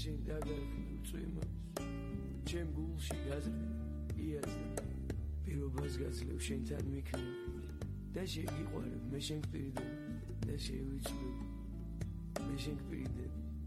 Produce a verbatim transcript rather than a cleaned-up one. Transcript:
შენ დაგარხი უწვიმოს ჩემ გულში გაზრდი იაზრდი პირობას გაძლევ შენთან მიქნები და შეგიყვარებ მე შენ გპირდები და შევიწვევ მე შენ გპირდები